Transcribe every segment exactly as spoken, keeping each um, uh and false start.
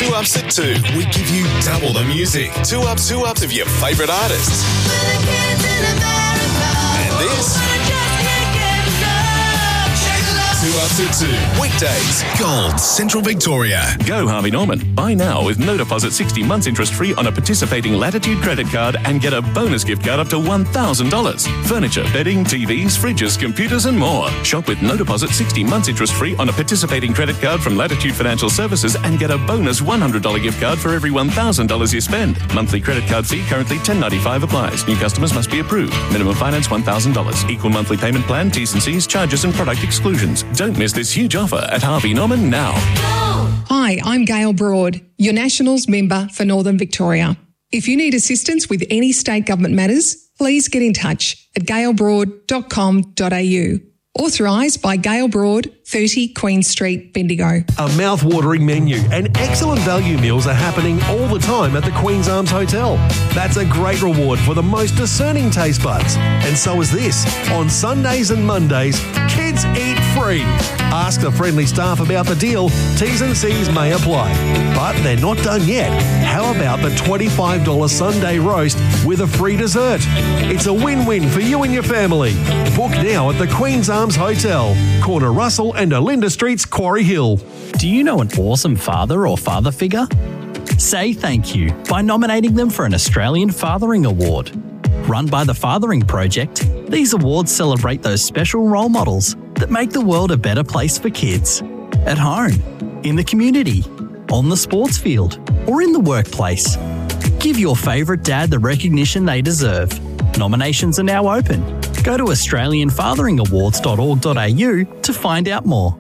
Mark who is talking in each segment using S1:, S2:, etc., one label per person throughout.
S1: Two Ups at two. We give you double the music. Two Ups, Two Ups of your favourite artists. And this. Two Ups at two. Weekdays. Gold, Central Victoria.
S2: Go Harvey Norman. Buy now with no deposit sixty months interest free on a participating Latitude credit card and get a bonus gift card up to one thousand dollars. Furniture, bedding, T Vs, fridges, computers and more. Shop with no deposit sixty months interest free on a participating credit card from Latitude Financial Services and get a bonus one hundred dollars gift card for every one thousand dollars you spend. Monthly credit card fee currently ten dollars ninety-five applies. New customers must be approved. Minimum finance one thousand dollars. Equal monthly payment plan, T's and C's, charges and product exclusions. Don't miss this huge offer at Harvey Norman now.
S3: Hi, I'm Gail Broad, your Nationals member for Northern Victoria. If you need assistance with any state government matters, please get in touch at gail broad dot com dot a u. Authorised by Gail Broad, thirty Queen Street, Bendigo.
S4: A mouth-watering menu and excellent value meals are happening all the time at the Queen's Arms Hotel. That's a great reward for the most discerning taste buds. And so is this. On Sundays and Mondays, kids eat free. Ask the friendly staff about the deal. T's and C's may apply. But they're not done yet. How about the twenty-five dollars Sunday roast with a free dessert? It's a win-win for you and your family. Book now at the Queen's Arms Hotel, corner Russell and Olinda Streets, Quarry Hill.
S5: Do you know an awesome father or father figure? Say thank you by nominating them for an Australian Fathering Award. Run by the Fathering Project, these awards celebrate those special role models that make the world a better place for kids. At home, in the community, on the sports field, or in the workplace. Give your favourite dad the recognition they deserve. Nominations are now open. Go to australian fathering awards dot org dot a u to find out more.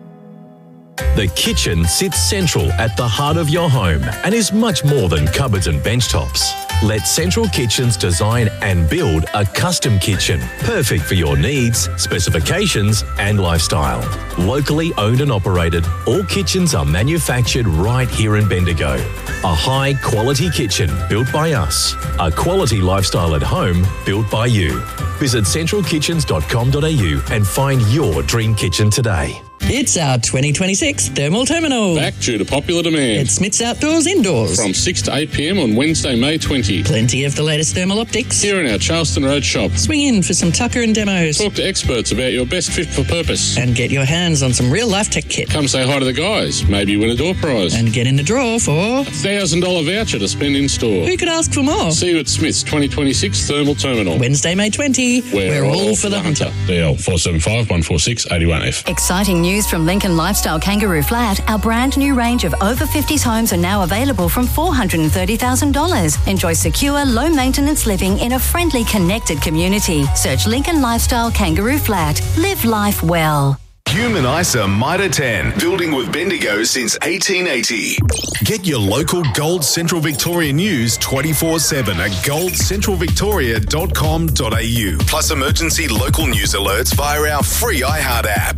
S6: The kitchen sits central at the heart of your home and is much more than cupboards and bench tops. Let Central Kitchens design and build a custom kitchen, perfect for your needs, specifications and lifestyle. Locally owned and operated, all kitchens are manufactured right here in Bendigo. A high-quality kitchen built by us. A quality lifestyle at home built by you. Visit central kitchens dot com dot a u and find your dream kitchen today.
S7: It's our twenty twenty-six Thermal Terminal.
S8: Back due to popular demand.
S7: At Smith's Outdoors Indoors.
S8: From six to eight p m on Wednesday, May twentieth.
S7: Plenty of the latest thermal optics.
S8: Here in our Charleston Road shop.
S7: Swing in for some tucker and demos.
S8: Talk to experts about your best fit for purpose.
S7: And get your hands on some real-life tech kit.
S8: Come say hi to the guys. Maybe win a door prize.
S7: And get in the draw for
S8: a one thousand dollars voucher to spend in store.
S7: Who could ask for more?
S8: See you at Smith's twenty twenty-six Thermal Terminal.
S7: Wednesday, May twentieth.
S8: We're,
S7: We're all, all for the hunter. hunter.
S8: D L four seven five, one four six, eight one F.
S9: Exciting news from Lincoln Lifestyle Kangaroo Flat. Our brand new range of over fifties homes are now available from four hundred thirty thousand dollars. Enjoy secure, low maintenance living in a friendly, connected community. Search Lincoln Lifestyle Kangaroo Flat. Live life well.
S1: Human ISA Mitre ten, building with Bendigo since eighteen eighty. Get your local Gold Central Victoria news twenty-four seven at gold central victoria dot com dot a u. Plus emergency local news alerts via our free iHeart app.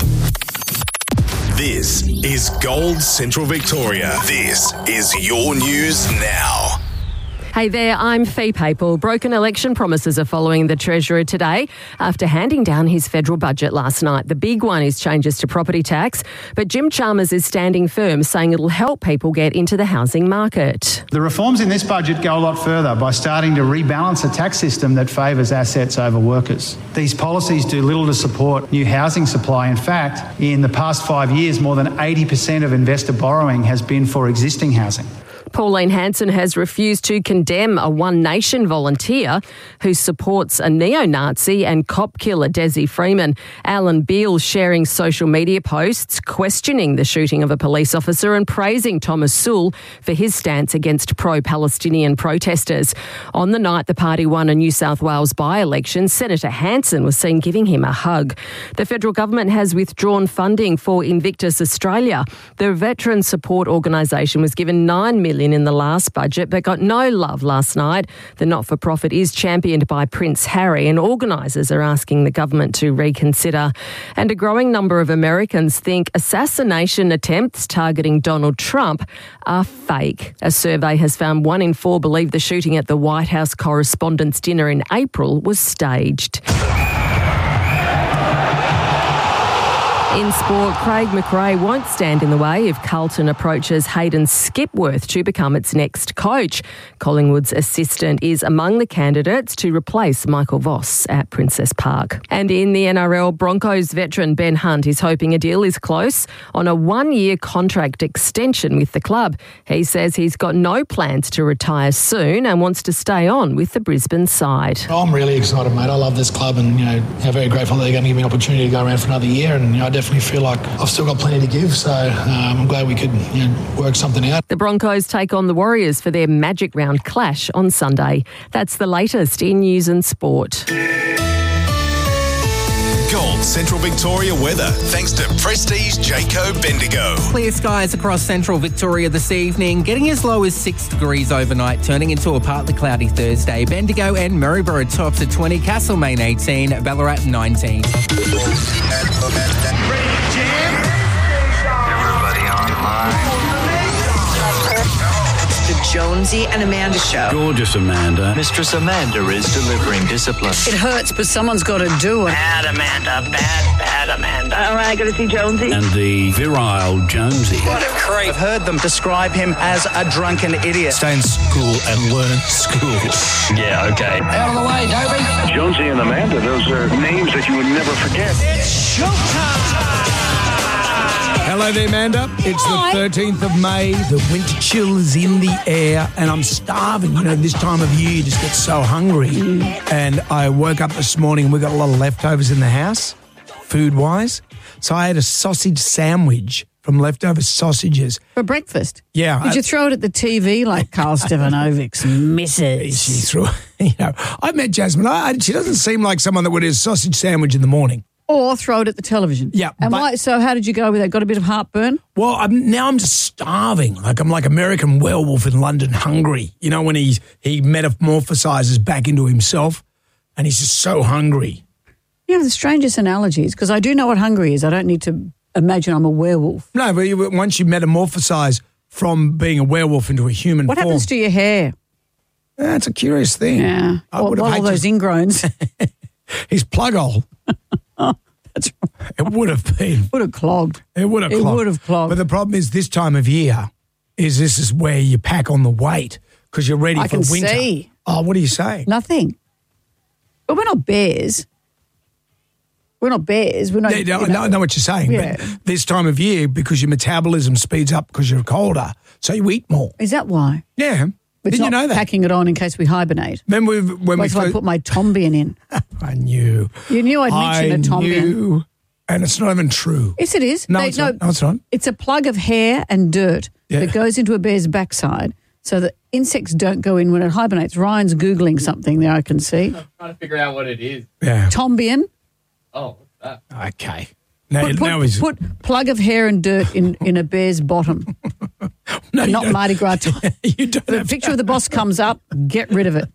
S1: This is Gold Central Victoria. This is your news now.
S10: Hey there, I'm Fee Papel. Broken election promises are following the Treasurer today after handing down his federal budget last night. The big one is changes to property tax, but Jim Chalmers is standing firm, saying it'll help people get into the housing market.
S11: The reforms in this budget go a lot further by starting to rebalance a tax system that favours assets over workers. These policies do little to support new housing supply. In fact, in the past five years, more than eighty percent of investor borrowing has been for existing housing.
S10: Pauline Hanson has refused to condemn a One Nation volunteer who supports a neo-Nazi and cop killer Desi Freeman. Alan Beale sharing social media posts questioning the shooting of a police officer and praising Thomas Sewell for his stance against pro-Palestinian protesters. On the night the party won a New South Wales by-election, Senator Hanson was seen giving him a hug. The federal government has withdrawn funding for Invictus Australia. The veteran support organisation was given nine million dollars in the last budget, but got no love last night. The not-for-profit is championed by Prince Harry, and organisers are asking the government to reconsider. And a growing number of Americans think assassination attempts targeting Donald Trump are fake. A survey has found one in four believe the shooting at the White House Correspondents' Dinner in April was staged. In sport, Craig McRae won't stand in the way if Carlton approaches Hayden Skipworth to become its next coach. Collingwood's assistant is among the candidates to replace Michael Voss at Princess Park. And in the N R L, Broncos veteran Ben Hunt is hoping a deal is close on a one-year contract extension with the club. He says he's got no plans to retire soon and wants to stay on with the Brisbane side.
S12: I'm really excited, mate. I love this club and, you know, I'm very grateful that they're going to give me an opportunity to go around for another year, and, you know, I definitely feel like I've still got plenty to give, so um, I'm glad we could, you know, work something out.
S10: The Broncos take on the Warriors for their Magic Round clash on Sunday. That's the latest in news and sport.
S1: Gold Central Victoria weather, thanks to Prestige Jayco Bendigo.
S13: Clear skies across central Victoria this evening, getting as low as six degrees overnight, turning into a partly cloudy Thursday. Bendigo and Maryborough tops at twenty, Castlemaine eighteen, Ballarat nineteen.
S14: Everybody online.
S15: The Jonesy and Amanda Show.
S16: Gorgeous Amanda. Mistress Amanda is delivering discipline.
S15: It hurts, but someone's got to do it.
S16: Bad Amanda, bad, bad Amanda.
S15: All right, got to see Jonesy.
S16: And the virile Jonesy.
S15: What a creep.
S17: I've heard them describe him as a drunken idiot.
S16: Stay in school and learn school. Yeah, okay.
S17: Out of the way, Dobie.
S18: Jonesy and Amanda, those are names that you would never forget.
S17: It's showtime.
S19: Hello there, Amanda. It's the thirteenth of May. The winter chill is in the air, and I'm starving. You know, this time of year, you just get so hungry. Mm. And I woke up this morning, and we got a lot of leftovers in the house, food-wise. So I had a sausage sandwich from leftover sausages.
S20: For breakfast?
S19: Yeah.
S20: Did
S19: I,
S20: you throw it at the T V like Carl Stefanovic's missus?
S19: She threw, you know, I met Jasmine. I, I, she doesn't seem like someone that would eat a sausage sandwich in the morning.
S20: Or throw it at the television.
S19: Yeah.
S20: And
S19: but,
S20: why? So how did you go with that? Got a bit of heartburn?
S19: Well, I'm, now I'm just starving. Like I'm like American Werewolf in London, hungry. You know, when he he metamorphosizes back into himself, and he's just so hungry.
S20: You know, the strangest analogies, because I do know what hungry is. I don't need to imagine I'm a werewolf.
S19: No, but you, once you metamorphosize from being a werewolf into a human
S20: what
S19: form.
S20: What happens to your hair?
S19: That's a curious thing.
S20: Yeah.
S19: I
S20: What, all those
S19: to...
S20: ingrowns.
S19: His plug hole.
S20: Oh, that's right.
S19: It would have been.
S20: Would have clogged.
S19: It would have
S20: it
S19: clogged.
S20: It would have clogged.
S19: But the problem is this time of year is this is where you pack on the weight because you're ready
S20: I
S19: for
S20: can
S19: winter.
S20: See.
S19: Oh, what are you saying?
S20: Nothing. But we're not bears. We're not bears. We're not.
S19: Yeah, no,
S20: you know,
S19: I know what you're saying.
S20: Yeah.
S19: But this time of year, because your metabolism speeds up because you're colder, so you eat more.
S20: Is that why?
S19: Yeah.
S20: It's
S19: Did
S20: not
S19: you know that?
S20: Packing it on in case we hibernate.
S19: When we when
S20: Wait
S19: we
S20: till I put my Tombian in.
S19: I knew.
S20: You knew I'd mention
S19: I
S20: a Tombian.
S19: Knew, and it's not even true.
S20: Yes, it is.
S19: No,
S20: They-
S19: it's not. No, it's not.
S20: It's a plug of hair and dirt
S19: Yeah.
S20: that goes into a bear's backside so that insects don't go in when it hibernates. Ryan's Googling something there, I can see.
S21: I'm trying to figure out what it is.
S19: Yeah.
S20: Tombian.
S21: Oh, what's that?
S19: Okay. Now,
S20: Put,
S19: now
S20: put,
S19: he's
S20: put plug of hair and dirt in, in a bear's bottom.
S19: no, you
S20: Not
S19: don't.
S20: Mardi Gras time.
S19: You don't
S20: The
S19: have
S20: picture of the boss comes up, get rid of it.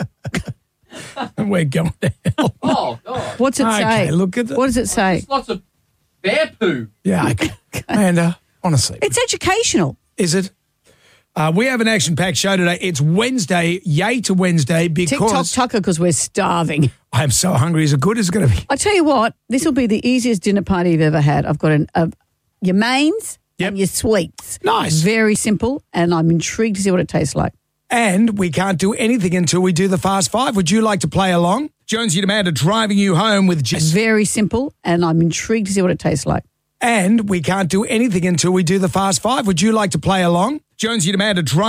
S19: We're going to hell.
S21: Oh, God.
S20: What's it
S19: Okay,
S20: say?
S19: look at the-
S20: What does it say?
S21: There's lots of bear poo.
S19: Yeah, okay. Amanda, honestly.
S20: It's educational.
S19: Is it? Uh, we have an action-packed show today. It's Wednesday. Yay to Wednesday
S20: TikTok
S19: because
S20: tucker because we're starving.
S19: I'm so hungry. Is it good? Is it going to be?
S20: I tell you what, this will be the easiest dinner party you've ever had. I've got an, a, your mains
S19: Yep.
S20: and your sweets.
S19: Nice.
S20: Very simple, and I'm intrigued to see what it tastes like.
S19: And we can't do anything until we do the Fast Five. Would you like to play along? Jonesy and Amanda driving you home with just...
S20: Very simple, and I'm intrigued to see what it tastes like.
S19: And we can't do anything until we do the Fast Five. Would you like to play along? Jonesy and Amanda driving...